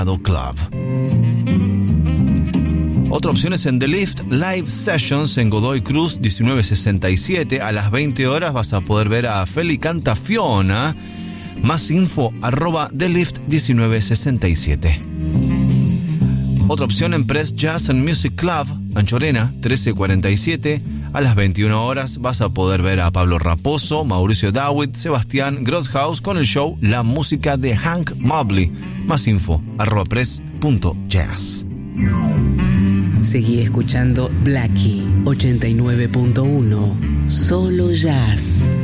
Club. Otra opción es en The Lift Live Sessions en Godoy Cruz 1967. A las 20 horas vas a poder ver a Feli Canta Fiona. Más info @The Lift 1967. Otra opción en Press Jazz and Music Club, Anchorena 1347. A las 21 horas vas a poder ver a Pablo Raposo, Mauricio Dawit, Sebastián Grosshaus con el show La Música de Hank Mobley. Más info @press.jazz. Seguí escuchando Blackie 89.1, solo jazz.